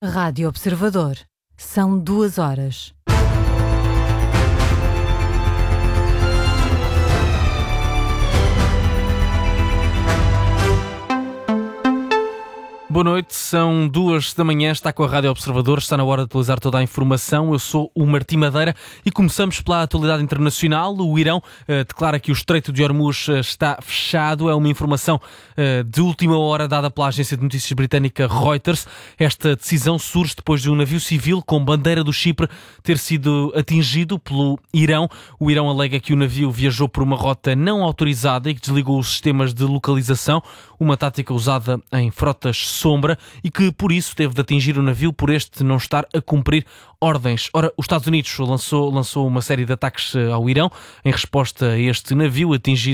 Rádio Observador. São 2 horas. Boa noite, são 2 da manhã, está com a Rádio Observador, está na hora de atualizar toda a informação. Eu sou o Martim Madeira e começamos pela atualidade internacional. O Irão declara que o Estreito de Hormuz está fechado. É uma informação de última hora dada pela agência de notícias britânica Reuters. Esta decisão surge depois de um navio civil com bandeira do Chipre ter sido atingido pelo Irão. O Irão alega que o navio viajou por uma rota não autorizada e que desligou os sistemas de localização, uma tática usada em frotas sombra, e que por isso teve de atingir o navio por este não estar a cumprir ordens. Ora, os Estados Unidos lançou uma série de ataques ao Irão em resposta a este navio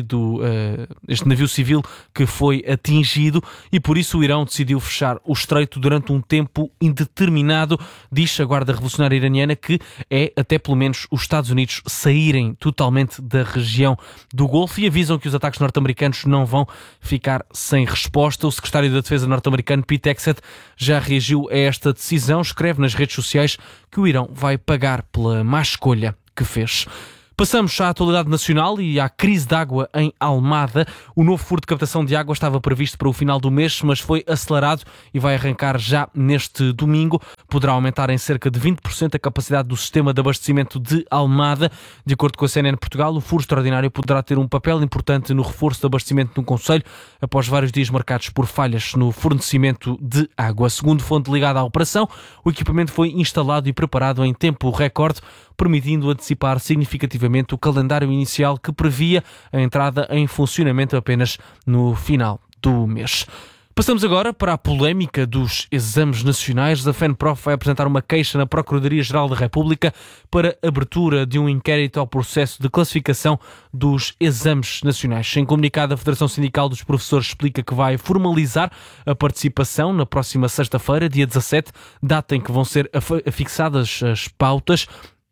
este navio civil que foi atingido, e por isso o Irão decidiu fechar o estreito durante um tempo indeterminado. Diz a Guarda Revolucionária Iraniana que é até pelo menos os Estados Unidos saírem totalmente da região do Golfo, e avisam que os ataques norte-americanos não vão ficar sem resposta. O secretário da Defesa norte-americano, Pete Hegseth, já reagiu a esta decisão. Escreve nas redes sociais que o Irão vai pagar pela má escolha que fez. Passamos à atualidade nacional e à crise de água em Almada. O novo furo de captação de água estava previsto para o final do mês, mas foi acelerado e vai arrancar já neste domingo. Poderá aumentar em cerca de 20% a capacidade do sistema de abastecimento de Almada. De acordo com a CNN Portugal, o furo extraordinário poderá ter um papel importante no reforço de abastecimento no concelho, após vários dias marcados por falhas no fornecimento de água. Segundo fonte ligada à operação, o equipamento foi instalado e preparado em tempo recorde, permitindo antecipar significativamente o calendário inicial que previa a entrada em funcionamento apenas no final do mês. Passamos agora para a polémica dos exames nacionais. A FENPROF vai apresentar uma queixa na Procuradoria-Geral da República para abertura de um inquérito ao processo de classificação dos exames nacionais. Em comunicado, a Federação Sindical dos Professores explica que vai formalizar a participação na próxima sexta-feira, dia 17, data em que vão ser afixadas as pautas.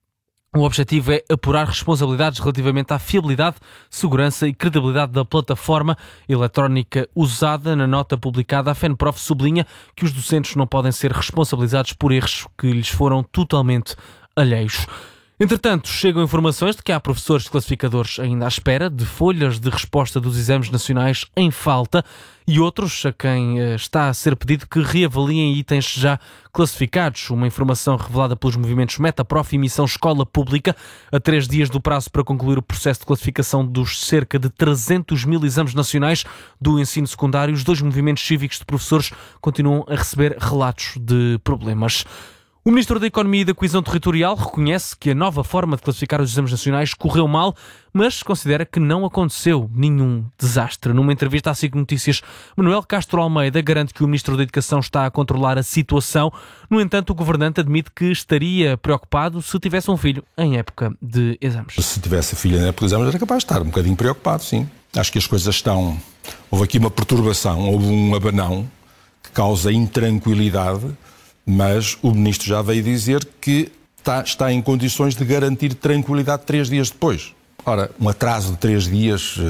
O objetivo é apurar responsabilidades relativamente à fiabilidade, segurança e credibilidade da plataforma eletrónica usada. Na nota publicada, a FENPROF sublinha que os docentes não podem ser responsabilizados por erros que lhes foram totalmente alheios. Entretanto, chegam informações de que há professores classificadores ainda à espera de folhas de resposta dos exames nacionais em falta, e outros a quem está a ser pedido que reavaliem itens já classificados. Uma informação revelada pelos movimentos Metaprof e Missão Escola Pública. A 3 dias do prazo para concluir o processo de classificação dos cerca de 300 mil exames nacionais do ensino secundário, os 2 movimentos cívicos de professores continuam a receber relatos de problemas. O Ministro da Economia e da Coesão Territorial reconhece que a nova forma de classificar os exames nacionais correu mal, mas considera que não aconteceu nenhum desastre. Numa entrevista à SIC Notícias, Manuel Castro Almeida garante que o Ministro da Educação está a controlar a situação. No entanto, o governante admite que estaria preocupado se tivesse um filho em época de exames. Se tivesse filho em época de exames era capaz de estar um bocadinho preocupado, sim. Acho que as coisas estão... Houve aqui uma perturbação, houve um abanão que causa intranquilidade, mas o Ministro já veio dizer que está em condições de garantir tranquilidade 3 dias depois. Ora, um atraso de 3 dias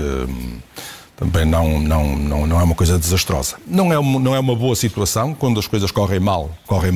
também não é uma coisa desastrosa. Não é uma boa situação, quando as coisas correm mal,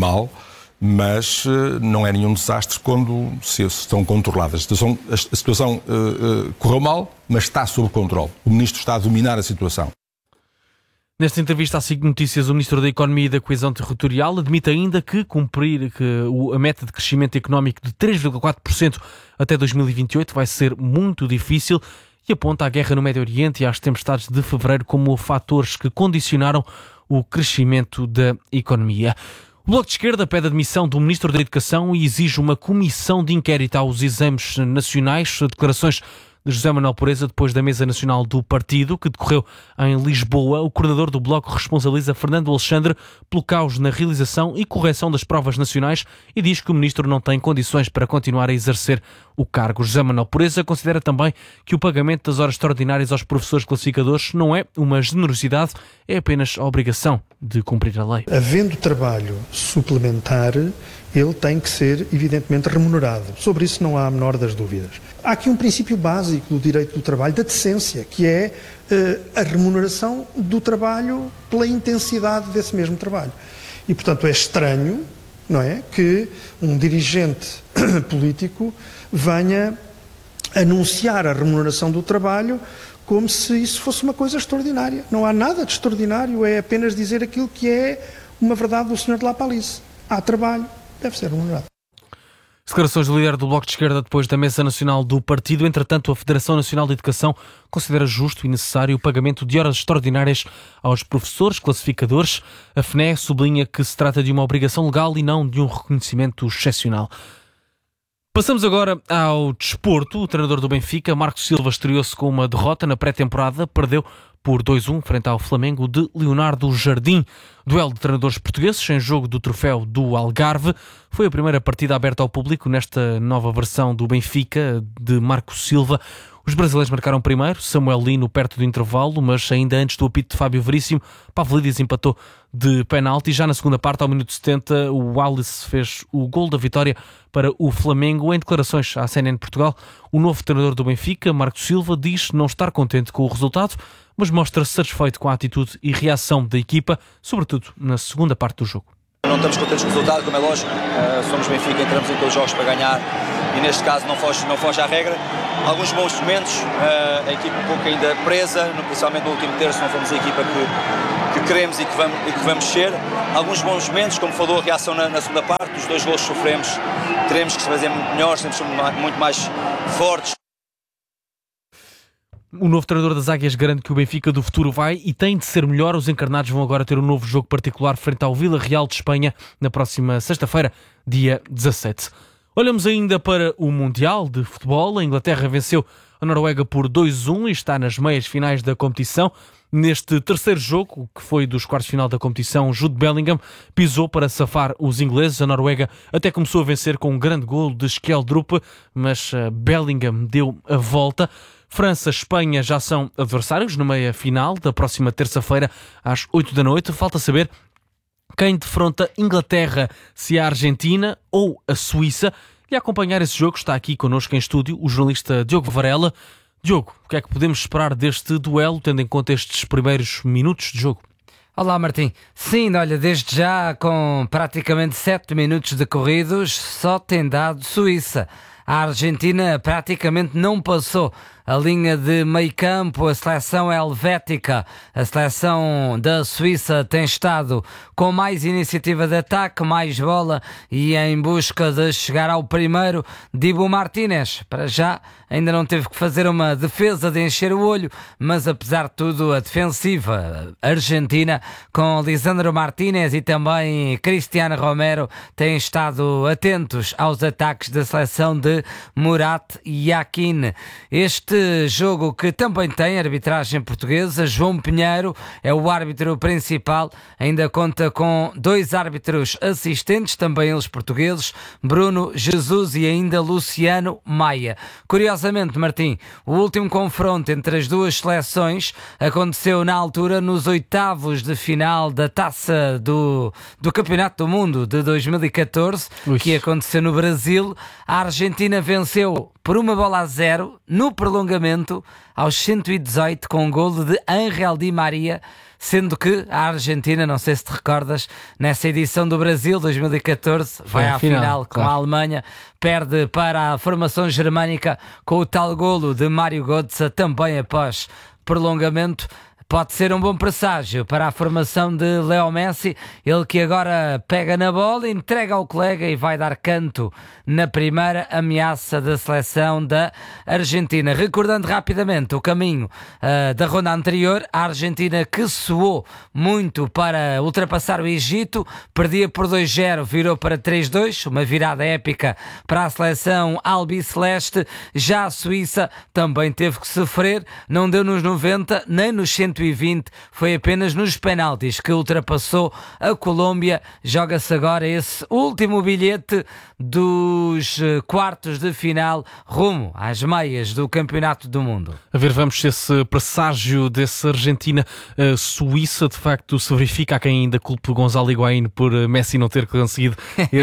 mas não é nenhum desastre quando se estão controladas. A situação correu mal, mas está sob controle. O Ministro está a dominar a situação. Nesta entrevista à SIC Notícias, o Ministro da Economia e da Coesão Territorial admite ainda que cumprir a meta de crescimento económico de 3,4% até 2028 vai ser muito difícil, e aponta a guerra no Médio Oriente e às tempestades de fevereiro como fatores que condicionaram o crescimento da economia. O Bloco de Esquerda pede a demissão do Ministro da Educação e exige uma comissão de inquérito aos exames nacionais. Declarações de José Manuel Pureza depois da Mesa Nacional do Partido, que decorreu em Lisboa. O coordenador do Bloco responsabiliza Fernando Alexandre pelo caos na realização e correção das provas nacionais e diz que o Ministro não tem condições para continuar a exercer o cargo. José Manuel Pureza considera também que o pagamento das horas extraordinárias aos professores classificadores não é uma generosidade, é apenas a obrigação de cumprir a lei. Havendo trabalho suplementar, ele tem que ser, evidentemente, remunerado. Sobre isso não há a menor das dúvidas. Há aqui um princípio básico do direito do trabalho, da decência, que é a remuneração do trabalho pela intensidade desse mesmo trabalho. E, portanto, é estranho não é? Que um dirigente político venha anunciar a remuneração do trabalho como se isso fosse uma coisa extraordinária. Não há nada de extraordinário, é apenas dizer aquilo que é uma verdade do Sr. de La Palice. Há trabalho, deve ser remunerado. Declarações do líder do Bloco de Esquerda depois da Mesa Nacional do Partido. Entretanto, a Federação Nacional de Educação considera justo e necessário o pagamento de horas extraordinárias aos professores classificadores. A FNE sublinha que se trata de uma obrigação legal e não de um reconhecimento excepcional. Passamos agora ao desporto. O treinador do Benfica, Marcos Silva, estreou-se com uma derrota na pré-temporada. Perdeu por 2-1 frente ao Flamengo de Leonardo Jardim. Duelo de treinadores portugueses em jogo do troféu do Algarve. Foi a primeira partida aberta ao público nesta nova versão do Benfica de Marcos Silva. Os brasileiros marcaram primeiro, Samuel Lino perto do intervalo, mas ainda antes do apito de Fábio Veríssimo, Pavlidis empatou de penalti. Já na segunda parte, ao minuto 70, o Wallace fez o gol da vitória para o Flamengo. Em declarações à CNN Portugal, o novo treinador do Benfica, Marcos Silva, diz não estar contente com o resultado, mas mostra-se satisfeito com a atitude e reação da equipa, sobretudo na segunda parte do jogo. Não estamos contentes com o resultado, como é lógico, somos Benfica, entramos em todos os jogos para ganhar e neste caso não foge à regra. Alguns bons momentos, a equipa um pouco ainda presa, principalmente no último terço, não fomos a equipa que queremos e que vamos ser. Alguns bons momentos, como falou, a reação na segunda parte, os 2 gols que sofremos, teremos que fazer muito melhores, temos que ser muito mais fortes. O novo treinador das Águias garante que o Benfica do futuro vai e tem de ser melhor. Os encarnados vão agora ter um novo jogo particular frente ao Vila Real de Espanha na próxima sexta-feira, dia 17. Olhamos ainda para o Mundial de Futebol. A Inglaterra venceu a Noruega por 2-1 e está nas meias finais da competição. Neste terceiro jogo, que foi dos quartos de final da competição, Jude Bellingham pisou para safar os ingleses. A Noruega até começou a vencer com um grande golo de Skjeldrup, mas Bellingham deu a volta. França e Espanha já são adversários na meia-final da próxima terça-feira às 8 da noite. Falta saber quem defronta Inglaterra, se a Argentina ou a Suíça. E a acompanhar esse jogo está aqui connosco em estúdio o jornalista Diogo Varela. Diogo, o que é que podemos esperar deste duelo, tendo em conta estes primeiros minutos de jogo? Olá, Martim. Sim, olha, desde já com praticamente 7 minutos decorridos, só tem dado Suíça. A Argentina praticamente não passou a linha de meio campo, a seleção helvética, a seleção da Suíça tem estado com mais iniciativa de ataque, mais bola e em busca de chegar ao primeiro. Dibu Martínez, para já, ainda não teve que fazer uma defesa de encher o olho, mas apesar de tudo a defensiva argentina com Lisandro Martínez e também Cristiano Romero têm estado atentos aos ataques da seleção de Murat Yakin. Este jogo que também tem arbitragem portuguesa, João Pinheiro é o árbitro principal, ainda conta com 2 árbitros assistentes, também eles portugueses, Bruno Jesus e ainda Luciano Maia. Curiosamente, Martim, o último confronto entre as duas seleções aconteceu na altura nos oitavos de final da Taça do Campeonato do Mundo de 2014, que aconteceu no Brasil. A Argentina venceu por 1-0 no prolongamento aos 118 com um golo de Ángel Di Maria, sendo que a Argentina, não sei se te recordas, nessa edição do Brasil 2014 vai à final com a Alemanha, perde para a formação germânica com o tal golo de Mário Götze também após prolongamento. Pode ser um bom presságio para a formação de Leo Messi, ele que agora pega na bola, entrega ao colega e vai dar canto na primeira ameaça da seleção da Argentina. Recordando rapidamente o caminho da ronda anterior, a Argentina que suou muito para ultrapassar o Egito, perdia por 2-0, virou para 3-2, uma virada épica para a seleção albiceleste. Já a Suíça também teve que sofrer, não deu nos 90 nem nos 120, foi apenas nos penaltis que ultrapassou a Colômbia. Joga-se agora esse último bilhete dos quartos de final rumo às meias do Campeonato do Mundo. A ver, vamos se esse presságio desse Argentina-Suíça de facto se verifica. Há quem ainda culpe Gonzalo Higuaín por Messi não ter conseguido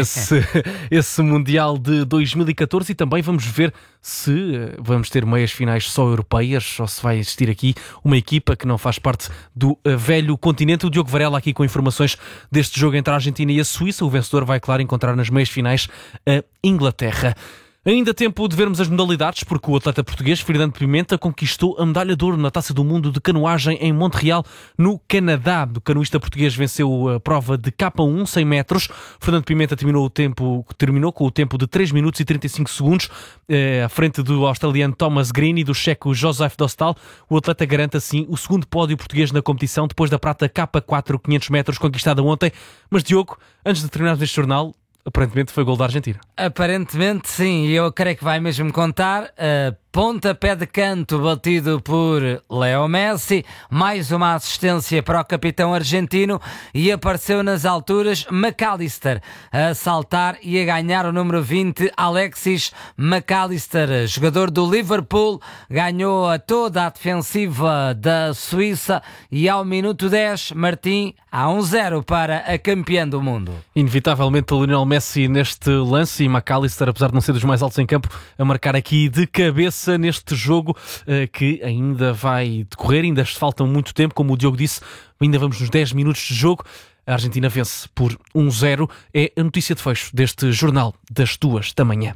esse Mundial de 2014 e também vamos ver se vamos ter meias finais só europeias ou se vai existir aqui uma equipa que não faz faz parte do velho continente. O Diogo Varela aqui com informações deste jogo entre a Argentina e a Suíça. O vencedor vai, claro, encontrar nas meias finais a Inglaterra. Ainda tempo de vermos as modalidades, porque o atleta português Fernando Pimenta conquistou a medalha de ouro na Taça do Mundo de Canoagem em Montreal, no Canadá. O canoísta português venceu a prova de K1, 100 metros. Fernando Pimenta terminou com o tempo de 3 minutos e 35 segundos, à frente do australiano Thomas Green e do checo Josef Dostal. O atleta garante assim o segundo pódio português na competição, depois da prata K4 500 metros conquistada ontem. Mas Diogo, antes de terminarmos este jornal, aparentemente foi gol da Argentina. Aparentemente sim, e eu creio que vai mesmo contar. Pontapé de canto batido por Leo Messi, mais uma assistência para o capitão argentino, e apareceu nas alturas McAllister a saltar e a ganhar o número 20, Alexis McAllister, jogador do Liverpool, ganhou a toda a defensiva da Suíça e ao minuto 10, Martim, há 1-0 para a campeã do mundo. Inevitavelmente Lionel Messi neste lance, e McAllister, apesar de não ser dos mais altos em campo, a marcar aqui de cabeça neste jogo que ainda vai decorrer, ainda faltam muito tempo, como o Diogo disse, ainda vamos nos 10 minutos de jogo. A Argentina vence por 1-0, é a notícia de fecho deste jornal das 2 da manhã.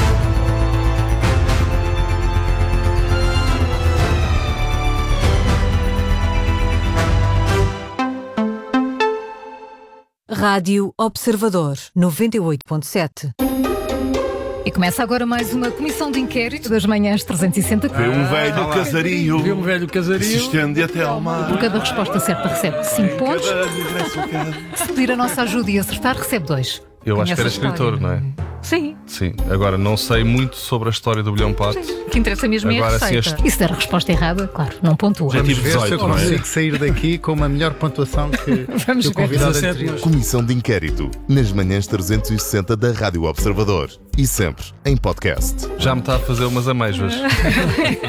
Rádio Observador 98.7. E começa agora mais uma comissão de inquérito das manhãs 360. Vê um velho casario. Vê um velho casario. Se estende até ao mar. Por cada resposta certa recebe 5 pontos. Se pedir a nossa ajuda e acertar, recebe 2. Eu acho que era Conhece a escritor, história? não é? Sim. Sim. Agora, não sei muito sobre a história do Bilhão Pato. O que interessa mesmo é a Agora, receita. E se der a resposta errada, claro, não pontua. Já tive ver se 18, eu não é? Consigo sair daqui com uma melhor pontuação que Vamos o ver. convidado anterior. Comissão de Inquérito, nas manhãs 360 da Rádio Observador e sempre em podcast. Já me está a fazer umas amêijoas.